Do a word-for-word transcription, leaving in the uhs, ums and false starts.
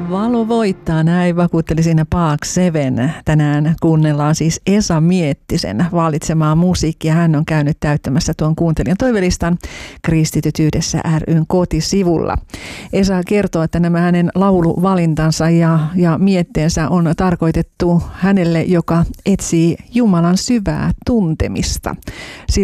Valo voittaa, näin vakuutteli siinä Park Seven. Tänään kuunnellaan siis Esa Miettisen valitsemaa musiikkia. Hän on käynyt täyttämässä tuon kuuntelijan toivelistan Kristityt yhdessä ry:n kotisivulla. Esa kertoo, että nämä hänen lauluvalintansa ja, ja mietteensä on tarkoitettu hänelle, joka etsii Jumalan syvää tuntemista.